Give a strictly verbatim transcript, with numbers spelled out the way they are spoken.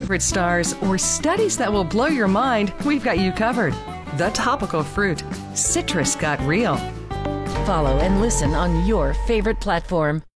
favorite stars, or studies that will blow your mind, we've got you covered. The Topical Fruit. Citrus got real. Follow and listen on your favorite platform.